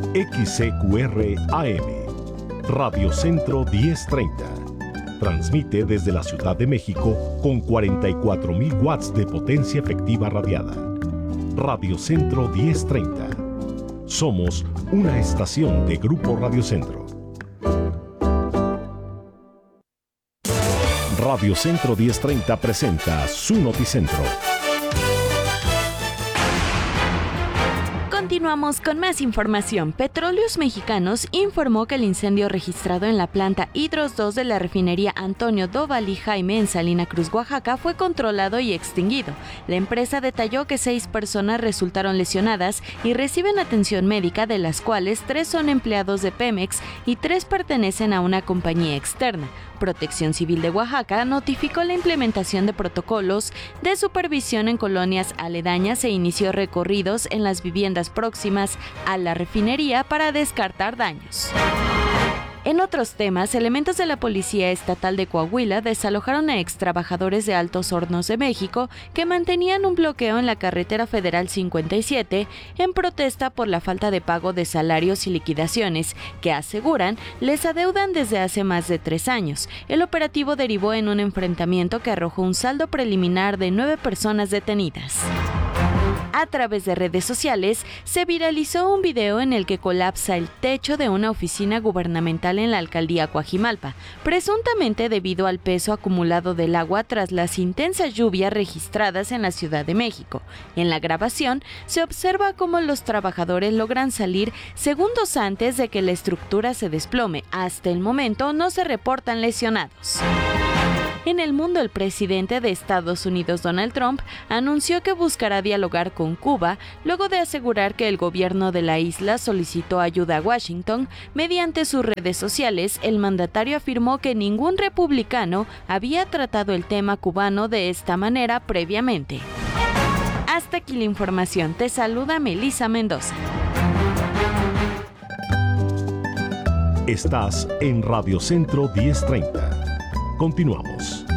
XCQR AM, Radio Centro 1030. Transmite desde la Ciudad de México con 44,000 watts de potencia efectiva radiada. Radio Centro 1030. Somos una estación de Grupo Radio Centro. Radio Centro 1030 presenta su Noticentro. Continuamos con más información. Petróleos Mexicanos informó que el incendio registrado en la planta Hidros 2 de la refinería Antonio Doval y Jaime en Salina Cruz, Oaxaca, fue controlado y extinguido. La empresa detalló que 6 personas resultaron lesionadas y reciben atención médica, de las cuales 3 son empleados de Pemex y 3 pertenecen a una compañía externa. Protección Civil de Oaxaca notificó la implementación de protocolos de supervisión en colonias aledañas e inició recorridos en las viviendas próximas a la refinería para descartar daños. En otros temas, elementos de la Policía Estatal de Coahuila desalojaron a extrabajadores de Altos Hornos de México que mantenían un bloqueo en la carretera federal 57 en protesta por la falta de pago de salarios y liquidaciones que, aseguran, les adeudan desde hace más de 3 años. El operativo derivó en un enfrentamiento que arrojó un saldo preliminar de 9 personas detenidas. A través de redes sociales, se viralizó un video en el que colapsa el techo de una oficina gubernamental en la alcaldía Coajimalpa, presuntamente debido al peso acumulado del agua tras las intensas lluvias registradas en la Ciudad de México. En la grabación, se observa cómo los trabajadores logran salir segundos antes de que la estructura se desplome. Hasta el momento no se reportan lesionados. En el mundo, el presidente de Estados Unidos, Donald Trump, anunció que buscará dialogar con Cuba luego de asegurar que el gobierno de la isla solicitó ayuda a Washington. Mediante sus redes sociales, el mandatario afirmó que ningún republicano había tratado el tema cubano de esta manera previamente. Hasta aquí la información. Te saluda Melissa Mendoza. Estás en Radio Centro 1030. Continuamos.